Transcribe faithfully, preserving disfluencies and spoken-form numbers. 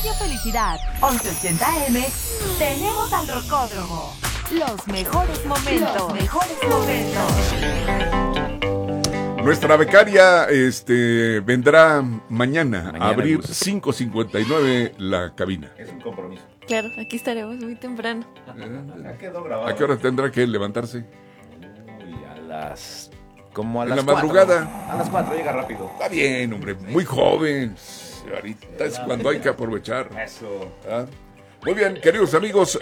Radio Felicidad, once ochenta A M, tenemos al Rocódromo. Los mejores momentos. Los mejores momentos. Nuestra becaria este, vendrá mañana, Mañana, a abrir Gus. cinco cincuenta y nueve la cabina. Es un compromiso. Claro, aquí estaremos muy temprano. Ya quedó grabado. ¿A qué hora tendrá que levantarse? Uy, a las... Como a En las la cuatro. madrugada. A las cuatro, llega rápido. Está bien, hombre, muy joven. Ahorita es cuando hay que aprovechar. Eso. ¿Ah? Muy bien, queridos amigos.